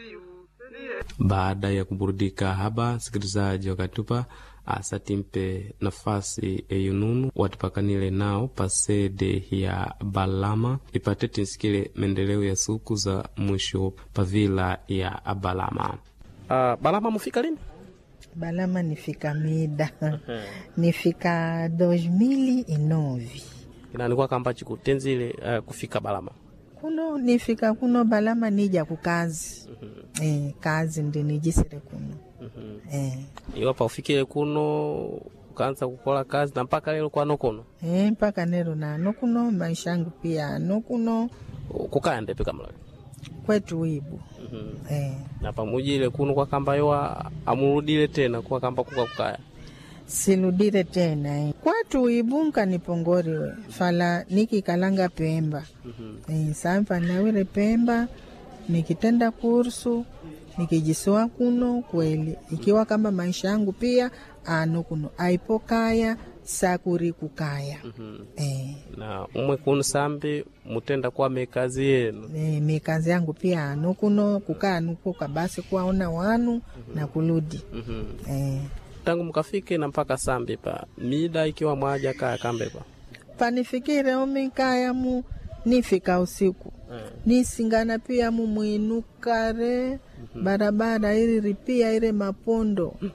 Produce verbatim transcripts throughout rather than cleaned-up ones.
Baada ya kuburudika haba, sikilizaji wakatupa asatimpe nafasi eyununu watupakanile nao pasede ya Balama ipate tinsikile mendeleo ya suku za mwisho pavila ya Balama. Uh, Balama mufika lini? Balama nifika mida. Uh-huh. Nifika dois mil e nove. Inanikuwa kamba chikutenzile uh, kufika Balama. Kuno nifika kuno Balama nija kukazi. Uh-huh. Eh, kazi ndi nijisire kuno. Uh-huh. Eh. Iwapa ufikile kuno ukaanza kukola kazi na mpaka leo kwa nokono. Eh, mpaka leo na nokuno maisha yangu pia nokuno kukaa ndepe kama kwetu ibu. Mm-hmm. Eh. Na pamoja ile kuno kwa kamba yoa amurudile tena kwa kamba kuka kukaya. Siludire tena. Eh. Kwetu ibu nka nipongori we. Fala niki kalanga Pemba. Mm-hmm. Eh, sampa nawire Pemba nikitenda kursu nikijisua kuno kweli. Ikiwa kamba maisha yangu pia ano kuno aipokaya sakuri kukaya. Mm-hmm. Eh. Na umwe kuno sambi mutenda kwa mekazi yenu. Eh, mekazi yangu pia ano kuno kukaa nuko kabasi kuwaona wanu. Mm-hmm. Na kuludi. Mm-hmm. Eh. Tangu mkafike na mpaka sambi pa mida ikiwa mwaja kaya kambe pa panifikire omi kaya mu nifika usiku. Mm. Nisingana pia mu muinukare. Mm-hmm. Barabara iri ripia ire mapondo. Mm.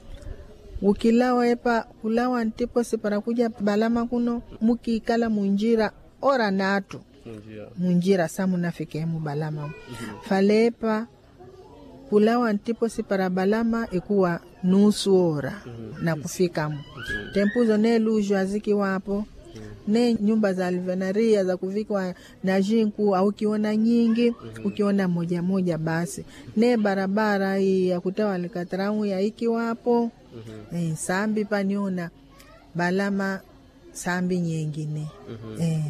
Ukilawa epa kulawa ntipo sipara kuja Balama kuno mukikala munjira ora natu munjira, munjira samu nafike mu Balama. Mm-hmm. Falepa kulawa ntipo sipara Balama ikuwa nusu ora. Mm-hmm. Na kufika mu. Mm-hmm. Tempuzo ne lujo aziki wapo. Mm-hmm. Ne nyumba za alvenaria za kuvikwa na jinku au kiona nyingi. Mm-hmm. Ukiona moja moja basi. Mm-hmm. Ne barabara hii ya kutawa likatramu ya iki wapo. Mm-hmm. Eh, sambi paniona Balama sambi nyingine. Mm-hmm. Eh.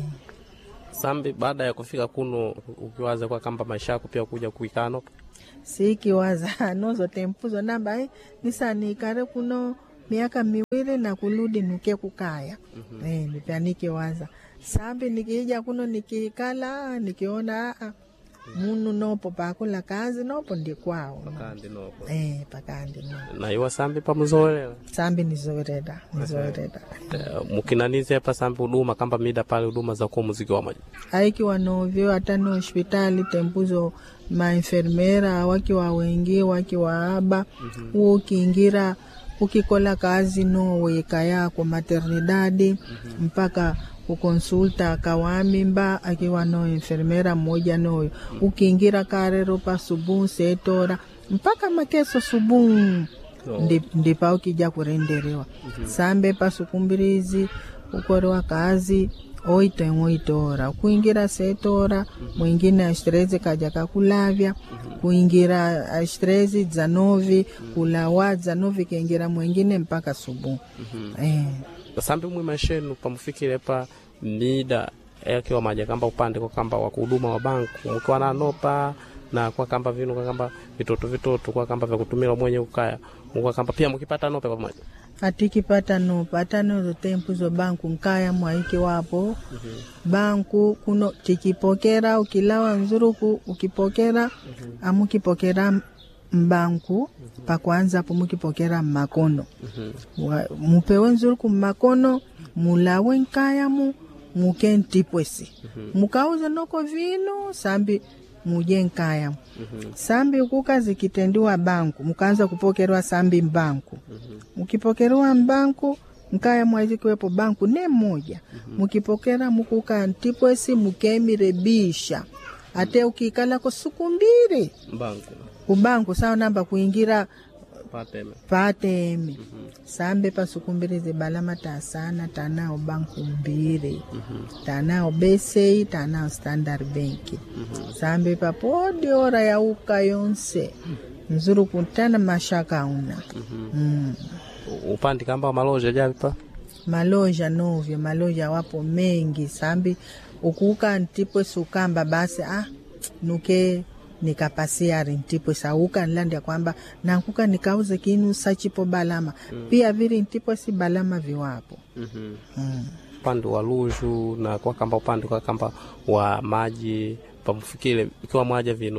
Sambi baada ya kufika kuno ukiwaza kwa kamba maisha yako pia kuja kuikano? Siki waza nozo tempuzo namba eh, nisa nikare kuno miaka miwili na kuludi nuke kukaya. Mm-hmm. Eh, nipianike waza. Sambi nikija kuno nikikala nikiona ah, munu nopo pakula kazi nopo ndi kwao. Pakandi nopo. Eh, pakandi nopo. Na iwa sambi pa mzoelea? Sambi nizoreda, nizoreda. Uh, mukinanize hapa sambi huduma kamba mida pale huduma za kwa muziki wa maji? Haiki wanovyo atano hospitali tempuzo maenfermera waki wa wengi waki wa aba. Mm-hmm. Ukiingira ukikola kazi no weka yako maternidadi. Mm-hmm. Mpaka kukonsulta kawamimba akiwa no enfermera moja no. Mm-hmm. Ukiingira karero pa subu setora mpaka makeso subu. No. Ndip, ndipa ukija kurenderewa. Mm-hmm. Sambe pa sukumbirizi ukorowa kazi oito oitora kuingira setora. Mm-hmm. Mwingine astrezi kaja kakulavya. Mm-hmm. Kuingira astrezi zanovi. Mm-hmm. Kulawa zanovi kaingira mwingine mpaka subu. Mm-hmm. Eh. Sambi mwimashenu pamufikire pa mida yakiwa maja kamba upande kwa kamba wa kuhuduma wa banku mkiwa na nopa na kwa kamba vinu kwa kamba vitoto vitoto kwa kamba vya kutumila mwenye ukaya kwa kamba pia mkipata nopa pamoja? Atikipata nopa atano zo tempu zo banku nkaya mwaiki wapo. Mm-hmm. Banku kuno tikipokera ukilawa nzuruku ukipokera. Mm-hmm. Amukipokera mbanku. Mm-hmm. Pa kwanza hapo mukipokera makono. Mm-hmm. Mupewe nzuruku makono mulawe nkaya mu mukentipwesi. Mm-hmm. Mukauze noko vino sambi muje nkaya. Mm-hmm. Sambi ukuka zikitendiwa banku mukaanza kupokerwa sambi mbanku. Mm-hmm. Mukipokerwa mbanku nkaya mwazi kwepo banku ne moja. Mm-hmm. Mukipokera mukuka ntipwesi mukemirebisha. Ate ukikala ko sukumbiri mbanku kubanku sawa namba kuingira pateme pateme. Mm-hmm. Sambe pasukumbirize Balama ta sana tanao banku mbiri. Mm-hmm. Tanao B C I tanao Standard Bank. Mm-hmm. Sambe papodi ora ya uka yonse. Mm-hmm. Nzuru kuntana mashaka una. Mm-hmm. Mm. Upandi kamba maloja javipa? Maloja novyo, maloja wapo mengi. Sambi ukuka ntipwe sukamba basi ah nuke nikapasia rintipo sauka nilandi ya kwamba nankuka nikauze kinu sachipo Balama. Mm. Pia vili ntipo si Balama viwapo. Mm-hmm. Mm. Upande wa luju na kwa kamba upande kwa kamba wa maji pamufikile ikiwa mwaja vinu?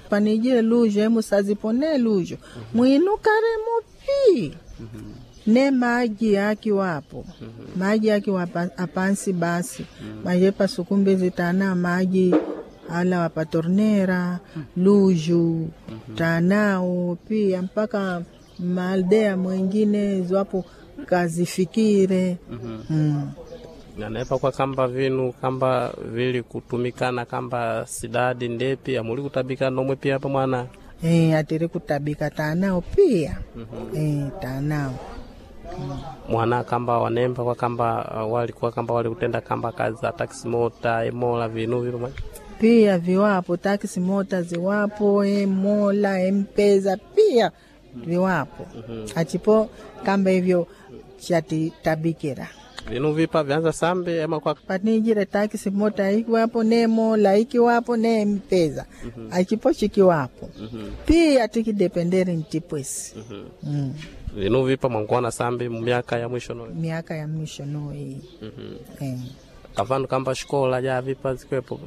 panijire lujo emu sazipone lujo muinukare mupi ne maji yaki wapo maji yaki wapa apansi basi majepa sukumbe zitana maji ala wapatornera luju tanao pia mpaka maaldea mwingine zwapo kazifikire mm. Na nepa kwa kamba vinu kamba vili kutumikana kamba sidadi ndepi amuli kutabika nomwe pia hapa mwana eh atiri kutabika tanao pia mm-hmm. eh tanao mm. Mwana kamba wanemba kwa kamba uh, wali kwa kamba wali kutenda kamba kazi za taxi mota emola vinu vile mwana pia viwapo taxi mota ziwapo emola empeza pia viwapo mm-hmm. Achipo kamba hivyo chati tabikira vinu vipa vyanza sambe ama kwa panijire taxi mota ikiwapo nemo la ikiwapo ne mpeza mm-hmm. Achipo chikiwapo mm-hmm. Pia tikidependere ntipwesi mm-hmm. mm. Vinu vipa mwanguana sambe miaka ya mwisho no miaka ya mwisho no hii mm-hmm. eh. Kavanu kamba shkola ja vipa zikwepo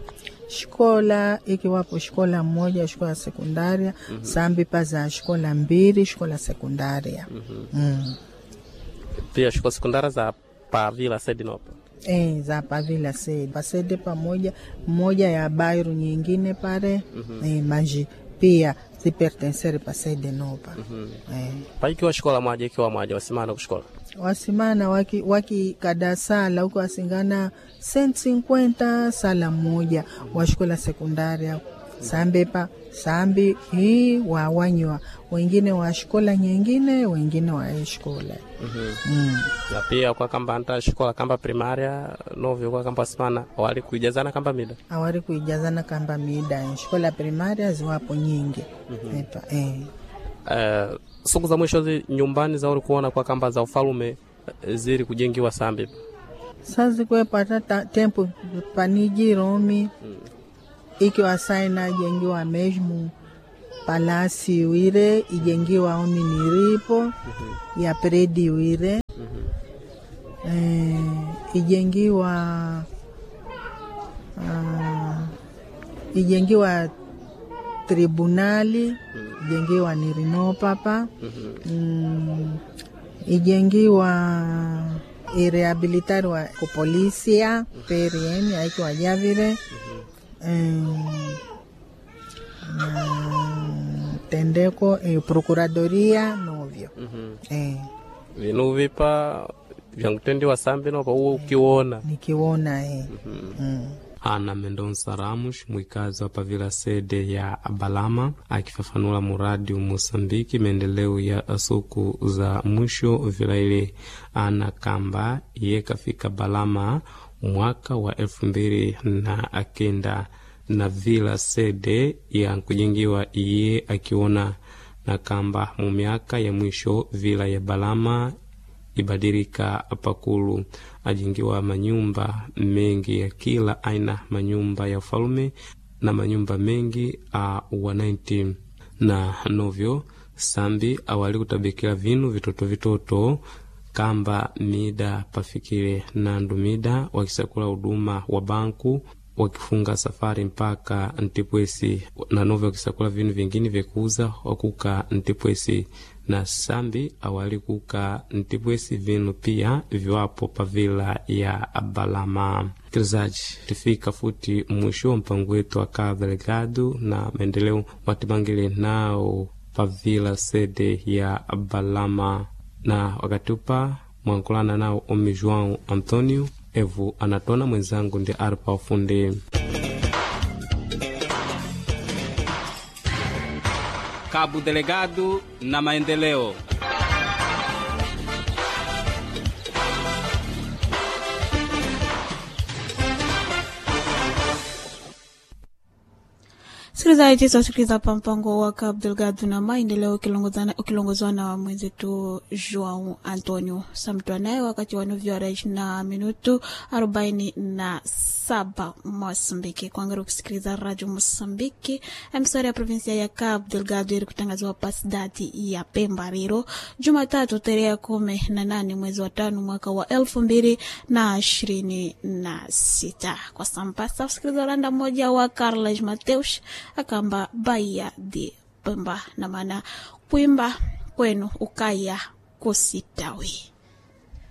shkola ikiwapo shkola moja shkola sekundaria mm-hmm. Sambi paza shkola mbili shkola sekundaria mm-hmm. mm. Pia shkola sekundara za Pavila Sede nopo eh za Pavila Sede pasede pamoja moja ya Bairu nyingine pare mm-hmm. eh maji pia zipertensere pasede nopa mm-hmm. eh paiki wa shkola moja ikiwa moja wasimana kushkola wasimana waki waki kada sala huko asingana cent cinquenta sala moja wa shkola sekundaria sambe pa sambi hii wa wanywa wengine wa shkola nyingine wengine wa shkola mhm mm. Na pia kwa kamba anta shkola kamba primaria novyo kwa kamba simana wali kuijazana kamba mida awali kuijazana kamba mida shkola primaria ziwapo nyingi mm-hmm. Epa eh uh, siku za mwisho zi nyumbani za ulikuona kwa kamba za ufalume zili kujengiwa sambi sasa kwa pata tempo paniji Romi mm. Ikiwa saina jengiwa mesmo palasi wire ijengiwa omi niripo mm-hmm. Ya predi wire mm-hmm. eh, ijengiwa uh, ijengiwa tribunali mm-hmm. Ijengiwa nirino papa mm-hmm. mm, ijengiwa irehabilitari wa kupolisia mm-hmm. Perieni aikiwa javire mm-hmm. Um, um, tendeko eh, procuradoria novyo mm-hmm. eh vinu vipa vyangutendi wa sambi no pa uo ukiona nikiona eh mm-hmm. mm. Ana Mendonça Ramos mwikazi wa Pavila Sede ya Balama akifafanula muradi Mosambiki maendeleo ya suku za mwisho vila ile ana kamba ye kafika Balama mwaka wa elfu mbili na akenda na Vila Sede ya kujengiwa iye akiona na kamba mu miaka ya mwisho vila ya Balama ibadilika pakulu ajengiwa manyumba mengi ya kila aina manyumba ya ufalume na manyumba mengi a wananchi na novyo sambi awali kutabikira vinu vitoto vitoto kamba mida pafikire na ndumida wakisakula huduma wa banku wakifunga safari mpaka Ntipwesi na novyo wakisakula vinu vingine vekuuza wakuka Ntipwesi na sambi awali kuka Ntipwesi vinu pia viwapo Pavila ya Balama. Kizaji tifika futi mwisho wa mpango wetu wa Cabo Delgado na maendeleo watibangile nao Pavila Sede ya Balama na wakatupa mwankulana nao Omi João Antonio Evu anatona mwenzangu ndi arpa ufundi. Cabo Delgado na maendeleo. Sikilizaji tusikiliza pampango wa Cabo Delgado na maendeleo ukilongozwa na mwenzetu João Antonio Samtwa naye wakati wa novyo na minutu arobaini na saba Mosambiki. Kuangaru kusikiliza Radio Mosambiki emsari ya provinsia ya Cabo Delgado ili kutangazwa pasidati ya Pembariro Jumatatu tarehe kumi na nane mwezi wa tano mwaka wa elfu mbili na ishirini na sita. Kwa sampasa kusikiliza randa moja wa Carlos Mateus akamba Bahia de Pemba, na maana kuimba kwenu ukaya kusitawi.